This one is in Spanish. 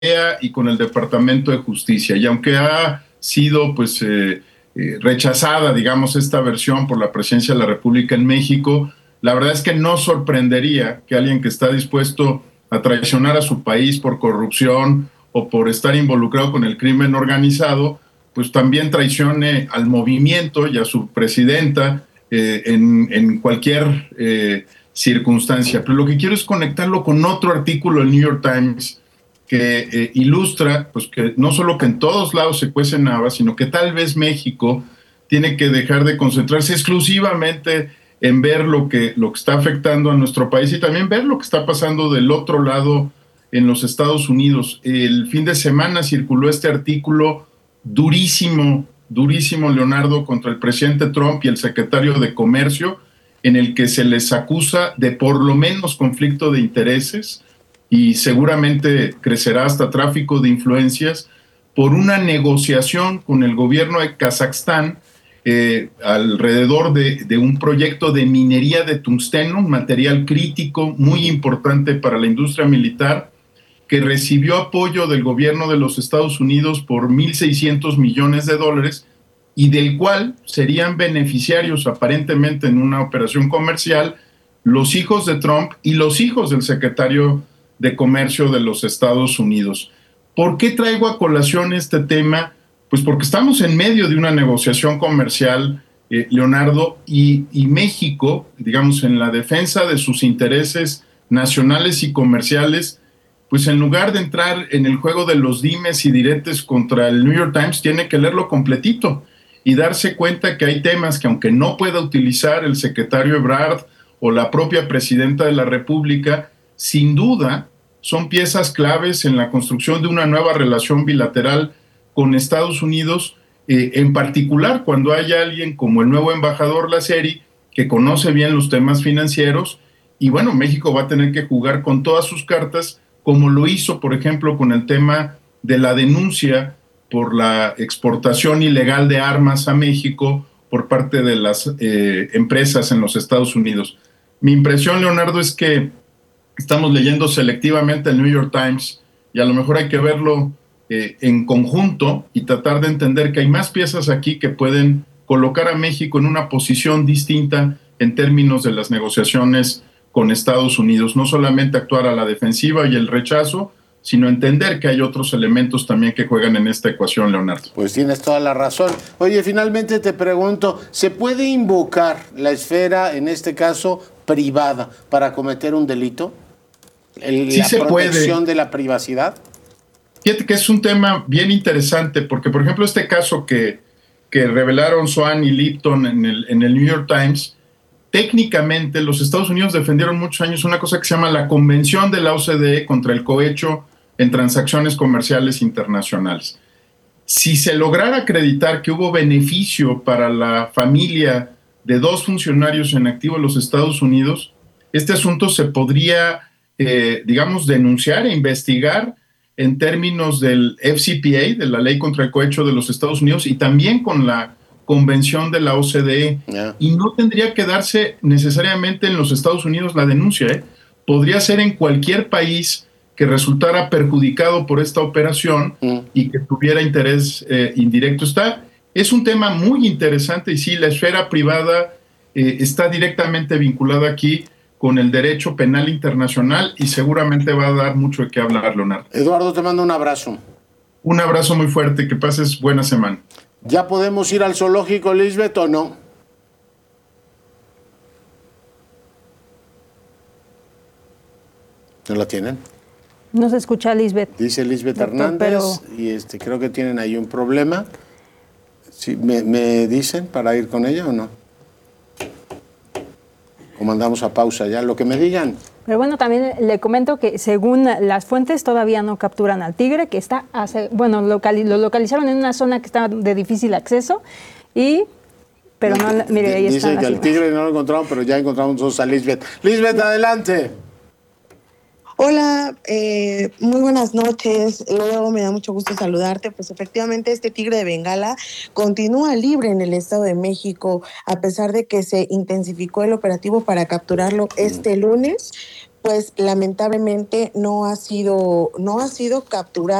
y con el Departamento de Justicia. Y aunque ha sido rechazada, digamos, esta versión por la Presidencia de la República en México, la verdad es que no sorprendería que alguien que está dispuesto a traicionar a su país por corrupción o por estar involucrado con el crimen organizado, pues también traicione al movimiento y a su presidenta en cualquier circunstancia. Pero lo que quiero es conectarlo con otro artículo del New York Times que ilustra pues que no solo que en todos lados se cuecen habas, sino que tal vez México tiene que dejar de concentrarse exclusivamente en ver lo que está afectando a nuestro país y también ver lo que está pasando del otro lado en los Estados Unidos. El fin de semana circuló este artículo durísimo, Leonardo, contra el presidente Trump y el secretario de Comercio, en el que se les acusa de por lo menos conflicto de intereses y seguramente crecerá hasta tráfico de influencias por una negociación con el gobierno de Kazajstán alrededor de un proyecto de minería de tungsteno, un material crítico muy importante para la industria militar, que recibió apoyo del gobierno de los Estados Unidos por $1,600 millones y del cual serían beneficiarios aparentemente en una operación comercial los hijos de Trump y los hijos del secretario de Comercio de los Estados Unidos. ¿Por qué traigo a colación este tema? Pues porque estamos en medio de una negociación comercial, Leonardo, y México, digamos, en la defensa de sus intereses nacionales y comerciales, pues en lugar de entrar en el juego de los dimes y diretes contra el New York Times, tiene que leerlo completito y darse cuenta que hay temas que aunque no pueda utilizar el secretario Ebrard o la propia presidenta de la República, sin duda son piezas claves en la construcción de una nueva relación bilateral con Estados Unidos, en particular cuando hay alguien como el nuevo embajador Laceri, que conoce bien los temas financieros, y bueno, México va a tener que jugar con todas sus cartas, como lo hizo, por ejemplo, con el tema de la denuncia por la exportación ilegal de armas a México por parte de las empresas en los Estados Unidos. Mi impresión, Leonardo, es que estamos leyendo selectivamente el New York Times y a lo mejor hay que verlo en conjunto y tratar de entender que hay más piezas aquí que pueden colocar a México en una posición distinta en términos de las negociaciones con Estados Unidos. No solamente actuar a la defensiva y el rechazo, sino entender que hay otros elementos también que juegan en esta ecuación, Leonardo. Pues tienes toda la razón. Oye, finalmente te pregunto, ¿se puede invocar la esfera, en este caso, privada, para cometer un delito? Sí, la se protección puede. de la privacidad. Fíjate que es un tema bien interesante, porque, por ejemplo, este caso que revelaron Swan y Lipton en el New York Times, técnicamente los Estados Unidos defendieron muchos años una cosa que se llama la Convención de la OCDE contra el cohecho en transacciones comerciales internacionales. Si se lograra acreditar que hubo beneficio para la familia de dos funcionarios en activo de los Estados Unidos, este asunto se podría, digamos, denunciar e investigar en términos del FCPA, de la Ley contra el Cohecho de los Estados Unidos, y también con la Convención de la OCDE. Y no tendría que darse necesariamente en los Estados Unidos la denuncia, podría ser en cualquier país que resultara perjudicado por esta operación y que tuviera interés indirecto. Es un tema muy interesante y sí, la esfera privada está directamente vinculada aquí con el derecho penal internacional y seguramente va a dar mucho de qué hablar, Leonardo. Eduardo, te mando un abrazo. Un abrazo muy fuerte, que pases buena semana. ¿Ya podemos ir al zoológico, Lisbeth, o no? ¿No la tienen? No se escucha, Lisbeth. Dice Lisbeth Hernández, pero... y creo que tienen ahí un problema. Sí, ¿me dicen para ir con ella o no? O mandamos a pausa ya, lo que me digan. Pero bueno, también le comento que según las fuentes todavía no capturan al tigre, que está, lo localizaron en una zona que está de difícil acceso pero no, mire, ahí está. Dice que al tigre no lo encontraron, pero ya encontramos nosotros a Lisbeth. Lisbeth, adelante. Hola, muy buenas noches. Luego me da mucho gusto saludarte. Pues efectivamente este tigre de Bengala continúa libre en el Estado de México, a pesar de que se intensificó el operativo para capturarlo este lunes. pues lamentablemente no ha sido capturado.